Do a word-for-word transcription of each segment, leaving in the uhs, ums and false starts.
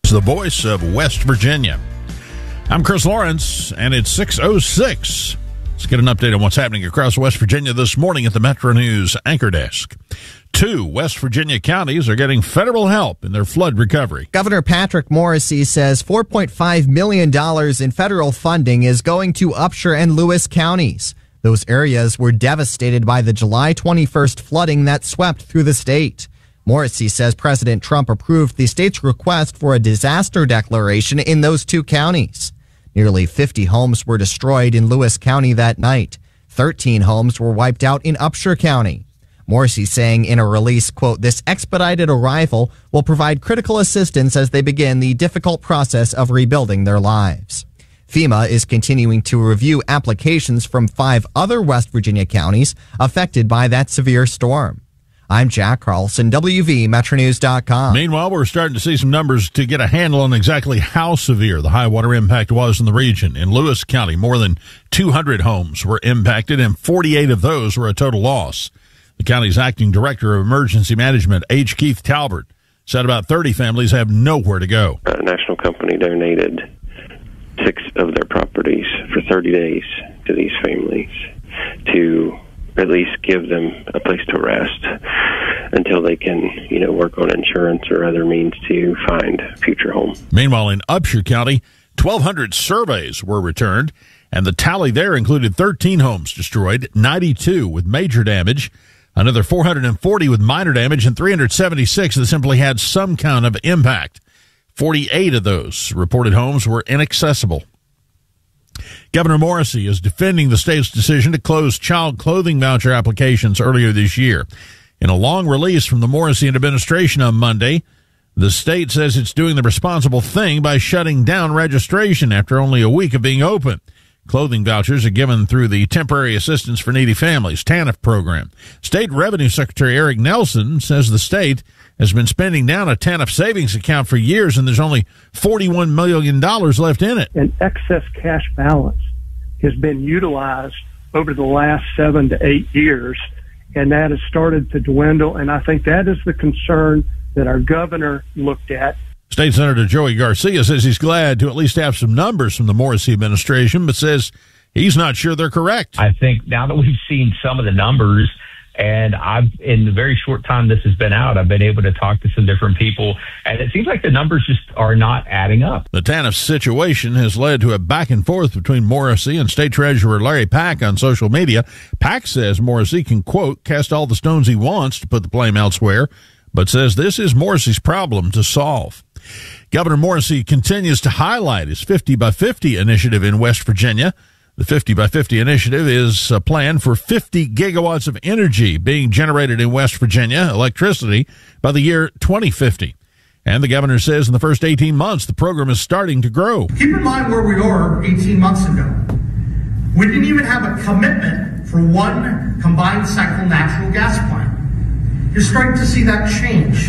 The voice of West Virginia. I'm Chris Lawrence, and it's six oh six. Let's get an update on what's happening across West Virginia this morning at the Metro News Anchor Desk. Two West Virginia counties are getting federal help in their flood recovery. Governor Patrick Morrisey says four point five million dollars in federal funding is going to Upshur and Lewis counties. Those areas were devastated by the July twenty-first flooding that swept through the state. Morrisey says President Trump approved the state's request for a disaster declaration in those two counties. Nearly fifty homes were destroyed in Lewis County that night. thirteen homes were wiped out in Upshur County. Morrisey saying in a release, quote, "This expedited arrival will provide critical assistance as they begin the difficult process of rebuilding their lives." FEMA is continuing to review applications from five other West Virginia counties affected by that severe storm. I'm Jack Carlson, W V Metro News dot com. Meanwhile, we're starting to see some numbers to get a handle on exactly how severe the high water impact was in the region. In Lewis County, more than two hundred homes were impacted, and forty-eight of those were a total loss. The county's acting director of emergency management, H. Keith Talbert, said about thirty families have nowhere to go. A national company donated six of their properties for thirty days to these families to at least give them a place to rest until they can, you know, work on insurance or other means to find a future home. Meanwhile, in Upshur County, twelve hundred surveys were returned, and the tally there included thirteen homes destroyed, ninety-two with major damage, another four hundred forty with minor damage, and three hundred seventy-six that simply had some kind of impact. forty-eight of those reported homes were inaccessible. Governor Morrisey is defending the state's decision to close child clothing voucher applications earlier this year. In a long release from the Morrisey administration on Monday, the state says it's doing the responsible thing by shutting down registration after only a week of being open. Clothing vouchers are given through the Temporary Assistance for Needy Families, TANF program. State Revenue Secretary Eric Nelson says the state has been spending down a TANF savings account for years, and there's only forty-one million dollars left in it. An excess cash balance has been utilized over the last seven to eight years, and that has started to dwindle, and I think that is the concern that our governor looked at. State Senator Joey Garcia says he's glad to at least have some numbers from the Morrisey administration, but says he's not sure they're correct. I think now that we've seen some of the numbers, and I've, in the very short time this has been out, I've been able to talk to some different people, and it seems like the numbers just are not adding up. The TANF situation has led to a back and forth between Morrisey and State Treasurer Larry Pack on social media. Pack says Morrisey can, quote, cast all the stones he wants to put the blame elsewhere, but says this is Morrisey's problem to solve. Governor Morrisey continues to highlight his fifty by fifty initiative in West Virginia. The fifty by fifty initiative is a plan for fifty gigawatts of energy being generated in West Virginia, electricity, by the year twenty fifty. And the governor says in the first eighteen months, the program is starting to grow. Keep in mind where we were eighteen months ago. We didn't even have a commitment for one combined cycle natural gas plant. You're starting to see that change.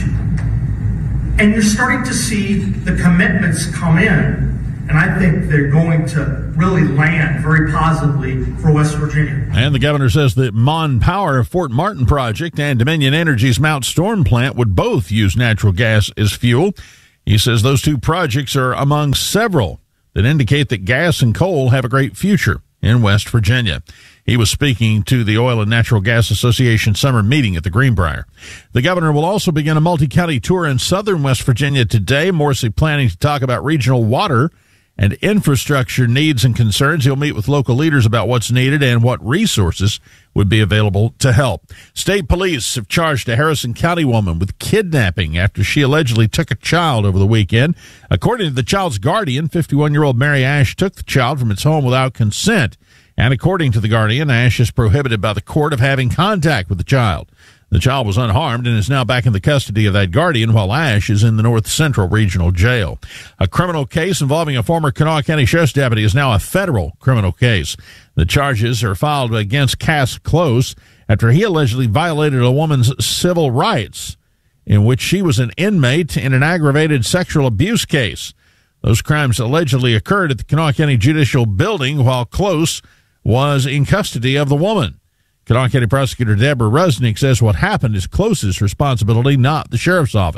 And you're starting to see the commitments come in, and I think they're going to really land very positively for West Virginia. And the governor says that Mon Power Fort Martin project and Dominion Energy's Mount Storm plant would both use natural gas as fuel. He says those two projects are among several that indicate that gas and coal have a great future in West Virginia. He was speaking to the Oil and Natural Gas Association summer meeting at the Greenbrier. The governor will also begin a multi-county tour in southern West Virginia today. Morrisey planning to talk about regional water and infrastructure needs and concerns. He'll meet with local leaders about what's needed and what resources would be available to help. State police have charged a Harrison County woman with kidnapping after she allegedly took a child over the weekend. According to the child's guardian, fifty-one-year-old Mary Ash took the child from its home without consent. And according to the guardian, Ash is prohibited by the court of having contact with the child. The child was unharmed and is now back in the custody of that guardian, while Ash is in the North Central Regional Jail. A criminal case involving a former Kanawha County Sheriff's deputy is now a federal criminal case. The charges are filed against Cass Close after he allegedly violated a woman's civil rights, in which she was an inmate in an aggravated sexual abuse case. Those crimes allegedly occurred at the Kanawha County Judicial Building while Close was in custody of the woman. Kanawha County Prosecutor Deborah Rusnick says what happened is Close's responsibility, not the sheriff's office. I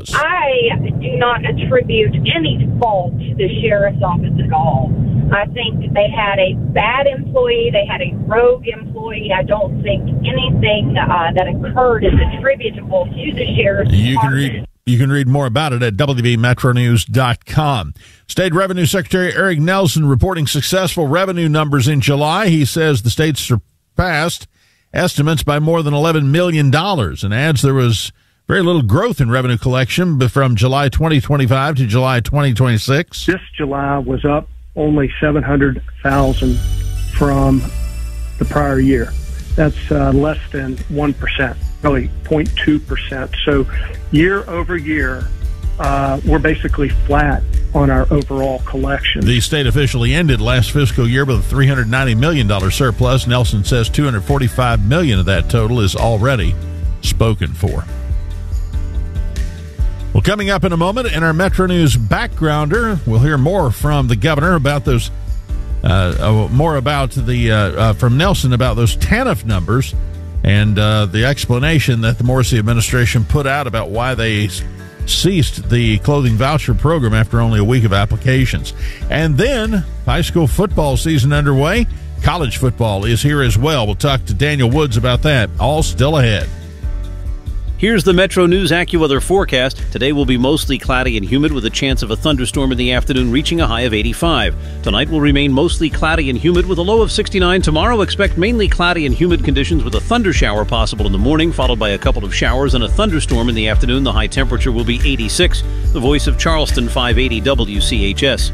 I do not attribute any fault to the sheriff's office at all. I think they had a bad employee. They had a rogue employee. I don't think anything uh, that occurred is attributable to the sheriff's you department. Can read, you can read more about it at W V Metro News dot com. State Revenue Secretary Eric Nelson reporting successful revenue numbers in July. He says the state surpassed estimates by more than eleven million dollars and adds there was very little growth in revenue collection from July twenty twenty-five to July twenty twenty-six. This July was up only seven hundred thousand dollars from the prior year. That's uh, less than one percent, really zero point two percent. So year over year, uh, we're basically flat on our overall collection. The state officially ended last fiscal year with a three hundred ninety million dollars surplus. Nelson says two hundred forty-five million dollars of that total is already spoken for. Well, coming up in a moment in our Metro News Backgrounder, we'll hear more from the governor about those, uh, uh, more about the, uh, uh, from Nelson about those TANF numbers and uh, the explanation that the Morrissey administration put out about why they ceased the clothing voucher program after only a week of applications. And then high school football season underway. College football is here as well. We'll talk to Daniel Woods about that. All still ahead. Here's the Metro News AccuWeather forecast. Today will be mostly cloudy and humid with a chance of a thunderstorm in the afternoon reaching a high of eighty-five. Tonight will remain mostly cloudy and humid with a low of sixty-nine. Tomorrow expect mainly cloudy and humid conditions with a thunder shower possible in the morning, followed by a couple of showers and a thunderstorm in the afternoon. The high temperature will be eighty-six. The Voice of Charleston, five eighty W C H S.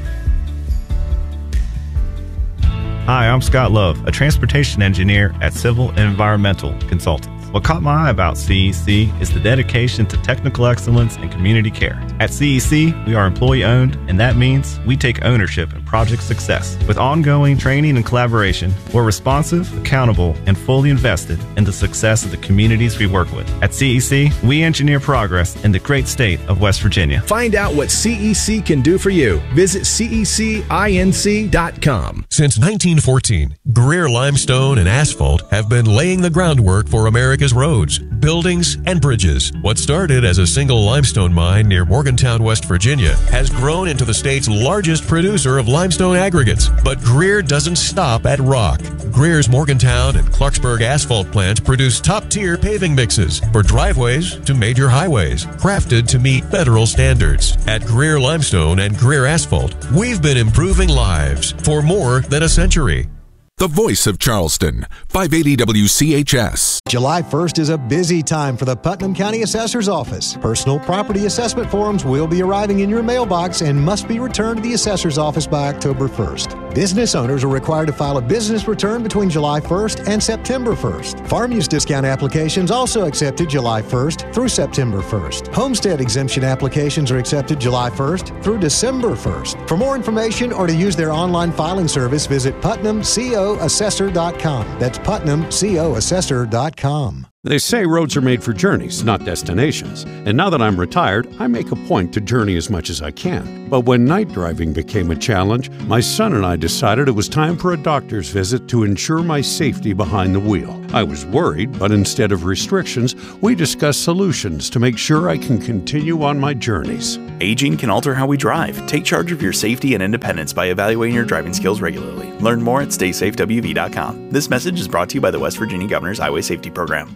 Hi, I'm Scott Love, a transportation engineer at Civil and Environmental Consultants. What caught my eye about C E C is the dedication to technical excellence and community care. At C E C, we are employee-owned, and that means we take ownership in project success. With ongoing training and collaboration, we're responsive, accountable, and fully invested in the success of the communities we work with. At C E C, we engineer progress in the great state of West Virginia. Find out what C E C can do for you. Visit C E C inc dot com. Since nineteen fourteen, Greer Limestone and Asphalt have been laying the groundwork for America's roads, buildings, and bridges. What started as a single limestone mine near Morgantown, West Virginia, has grown into the state's largest producer of limestone aggregates. But Greer doesn't stop at rock. Greer's Morgantown and Clarksburg asphalt plants produce top-tier paving mixes for driveways to major highways, crafted to meet federal standards. At Greer Limestone and Greer Asphalt, we've been improving lives for more than a century. The Voice of Charleston, five eighty W C H S. July first is a busy time for the Putnam County Assessor's Office. Personal property assessment forms will be arriving in your mailbox and must be returned to the Assessor's Office by October first. Business owners are required to file a business return between July first and September first. Farm use discount applications also accepted July first through September first. Homestead exemption applications are accepted July first through December first. For more information or to use their online filing service, visit Putnam Co Assessor dot com. That's Putnam Co Assessor dot com. They say roads are made for journeys, not destinations. And now that I'm retired, I make a point to journey as much as I can. But when night driving became a challenge, my son and I decided it was time for a doctor's visit to ensure my safety behind the wheel. I was worried, but instead of restrictions, we discussed solutions to make sure I can continue on my journeys. Aging can alter how we drive. Take charge of your safety and independence by evaluating your driving skills regularly. Learn more at stay safe W V dot com. This message is brought to you by the West Virginia Governor's Highway Safety Program.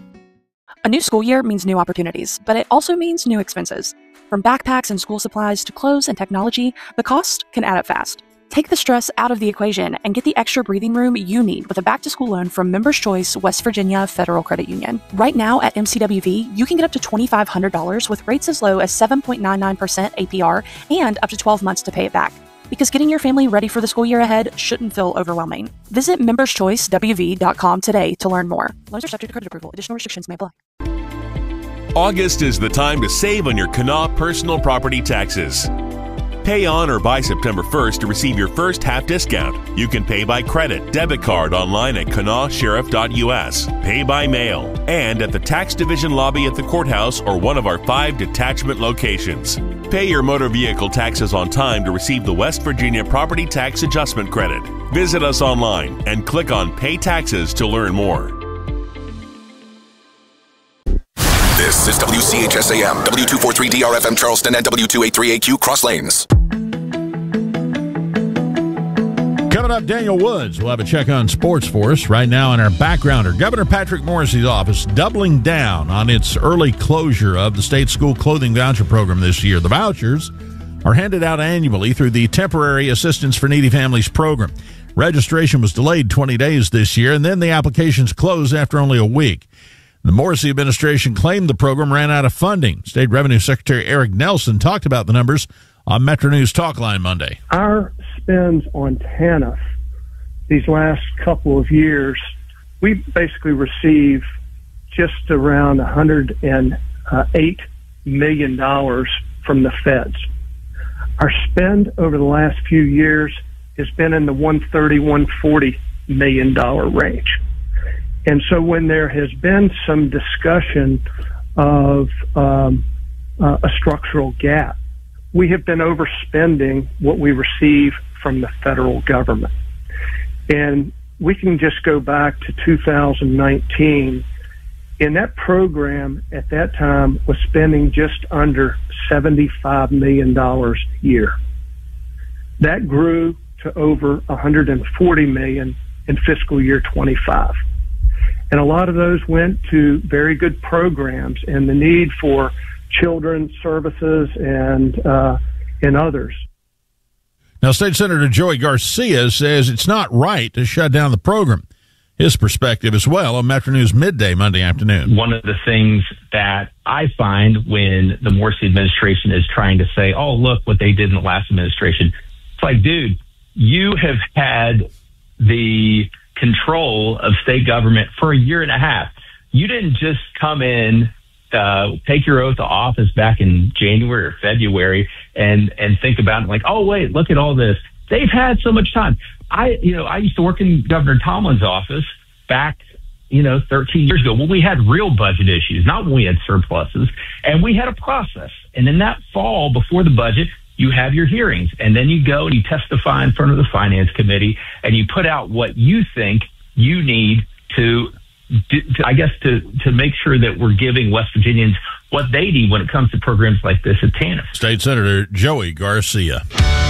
A new school year means new opportunities, but it also means new expenses. From backpacks and school supplies to clothes and technology, the cost can add up fast. Take the stress out of the equation and get the extra breathing room you need with a back-to-school loan from Members Choice West Virginia Federal Credit Union. Right now at M C W V, you can get up to twenty-five hundred dollars with rates as low as seven point nine nine percent A P R and up to twelve months to pay it back. Because getting your family ready for the school year ahead shouldn't feel overwhelming. Visit members choice W V dot com today to learn more. Loans are subject to credit approval. Additional restrictions may apply. August is the time to save on your Kanawha personal property taxes. Pay on or by September first to receive your first half discount. You can pay by credit, debit card online at kanawha sheriff dot U S, pay by mail, and at the tax division lobby at the courthouse or one of our five detachment locations. Pay your motor vehicle taxes on time to receive the West Virginia Property Tax Adjustment Credit. Visit us online and click on Pay Taxes to learn more. This is W C T H S A M, W two forty-three D R F M Charleston, and W two eighty-three A Q Cross Lanes. Coming up, Daniel Woods will have a check on sports for us. Right now in our backgrounder, Governor Patrick Morrisey's office doubling down on its early closure of the state school clothing voucher program this year. The vouchers are handed out annually through the Temporary Assistance for Needy Families program. Registration was delayed twenty days this year, and then the applications closed after only a week. The Morrisey administration claimed the program ran out of funding. State Revenue Secretary Eric Nelson talked about the numbers on Metro News Talkline Monday. Our spends on T A N F these last couple of years, we basically receive just around one hundred eight million dollars from the feds. Our spend over the last few years has been in the one hundred thirty, one hundred forty million dollars range. And so when there has been some discussion of um, uh, a structural gap, we have been overspending what we receive from the federal government. And we can just go back to two thousand nineteen. And that program at that time was spending just under seventy-five million dollars a year. That grew to over one hundred forty million dollars in fiscal year twenty-five. And a lot of those went to very good programs and the need for children's services and uh, and others. Now, State Senator Joey Garcia says it's not right to shut down the program. His perspective as well on Metro News Midday Monday afternoon. One of the things that I find when the Morrisey administration is trying to say, oh, look what they did in the last administration. It's like, dude, you have had the control of state government for a year and a half. You didn't just come in, uh, take your oath of office back in January or February and, and think about it like, oh, wait, look at all this. They've had so much time. I, you know, I used to work in Governor Tomlin's office back, you know, thirteen years ago when we had real budget issues, not when we had surpluses, and we had a process. And in that fall before the budget, you have your hearings, and then you go and you testify in front of the Finance Committee, and you put out what you think you need to, to I guess, to, to make sure that we're giving West Virginians what they need when it comes to programs like this at T A N F. State Senator Joey Garcia.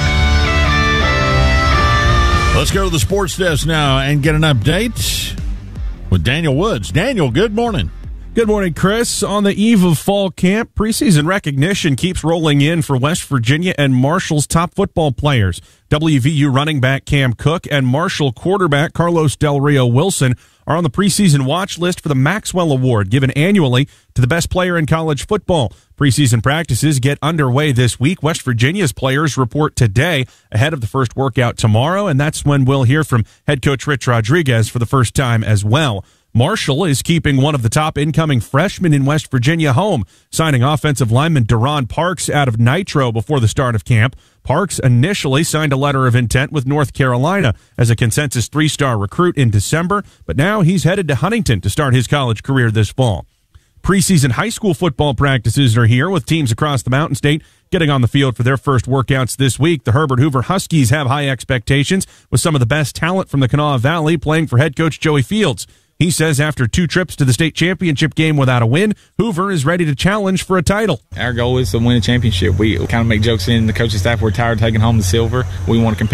Let's go to the sports desk now and get an update with Daniel Woods. Daniel, good morning. Good morning, Chris. On the eve of fall camp, preseason recognition keeps rolling in for West Virginia and Marshall's top football players. W V U running back Cam Cook and Marshall quarterback Carlos Del Rio Wilson are on the preseason watch list for the Maxwell Award, given annually to the best player in college football. Preseason practices get underway this week. West Virginia's players report today ahead of the first workout tomorrow, and that's when we'll hear from head coach Rich Rodriguez for the first time as well. Marshall is keeping one of the top incoming freshmen in West Virginia home, signing offensive lineman Deron Parks out of Nitro before the start of camp. Parks initially signed a letter of intent with North Carolina as a consensus three-star recruit in December, but now he's headed to Huntington to start his college career this fall. Preseason high school football practices are here with teams across the Mountain State getting on the field for their first workouts this week. The Herbert Hoover Huskies have high expectations with some of the best talent from the Kanawha Valley playing for head coach Joey Fields. He says after two trips to the state championship game without a win, Hoover is ready to challenge for a title. Our goal is to win a championship. We kind of make jokes in the coaching staff, we're tired of taking home the silver. We want to compete